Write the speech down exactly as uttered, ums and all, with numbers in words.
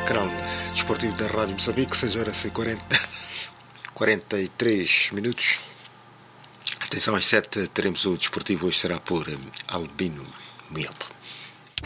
canal desportivo da Rádio Moçambique, seis horas e quarenta, quarenta e três minutos. Atenção, às sete teremos o desportivo, hoje será por Albino Miel.